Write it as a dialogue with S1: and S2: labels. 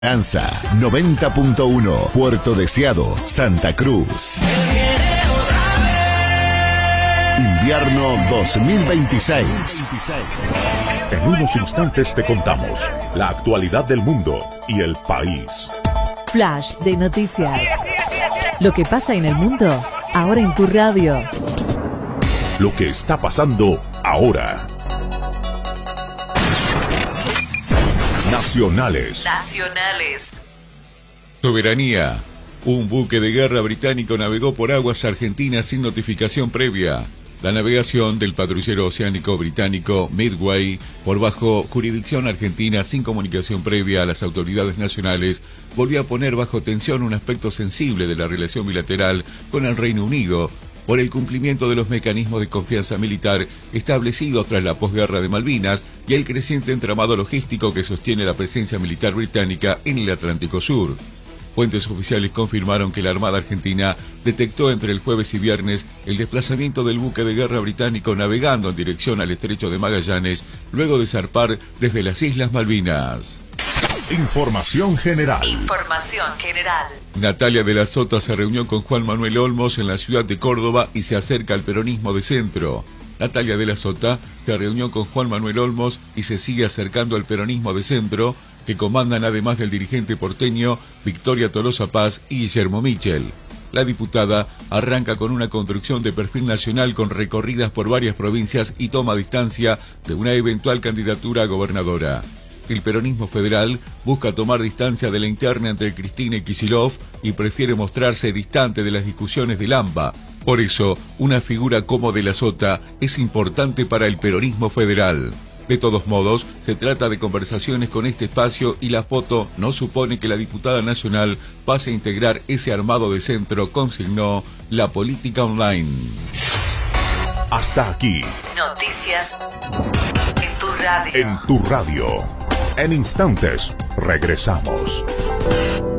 S1: Anza 90.1 Puerto Deseado, Santa Cruz. Invierno 2026.
S2: En unos instantes te contamos la actualidad del mundo y el país.
S3: Flash de noticias. Lo que pasa en el mundo, ahora en tu radio.
S2: Lo que está pasando ahora. Nacionales.
S4: Soberanía. Un buque de guerra británico navegó por aguas argentinas sin notificación previa. La navegación del patrullero oceánico británico Midway por bajo jurisdicción argentina sin comunicación previa a las autoridades nacionales volvió a poner bajo tensión un aspecto sensible de la relación bilateral con el Reino Unido por el cumplimiento de los mecanismos de confianza militar establecidos tras la posguerra de Malvinas y el creciente entramado logístico que sostiene la presencia militar británica en el Atlántico Sur. Fuentes oficiales confirmaron que la Armada Argentina detectó entre el jueves y viernes el desplazamiento del buque de guerra británico navegando en dirección al estrecho de Magallanes luego de zarpar desde las Islas Malvinas.
S2: Información general.
S4: Natalia de la Sota se reunió con Juan Manuel Olmos en la ciudad de Córdoba y se acerca al peronismo de centro. Natalia de la Sota se reunió con Juan Manuel Olmos y se sigue acercando al peronismo de centro, que comandan además del dirigente porteño Victoria Tolosa Paz y Guillermo Michel. La diputada arranca con una construcción de perfil nacional con recorridas por varias provincias y toma distancia de una eventual candidatura a gobernadora. El peronismo federal busca tomar distancia de la interna entre Cristina y Kicillof y prefiere mostrarse distante de las discusiones del AMBA. Por eso, una figura como de la Sota es importante para el peronismo federal. De todos modos, se trata de conversaciones con este espacio y la foto no supone que la diputada nacional pase a integrar ese armado de centro, consignó La Política Online.
S2: Hasta aquí.
S3: Noticias en tu radio.
S2: En tu radio. En instantes, regresamos.